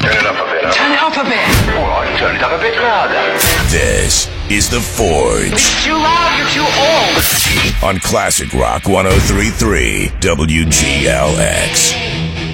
Turn it up a bit. Turn it up a bit. All right, turn it up a bit louder. This is The Forge. It's too loud, you're too old. On Classic Rock 103.3 WGLX.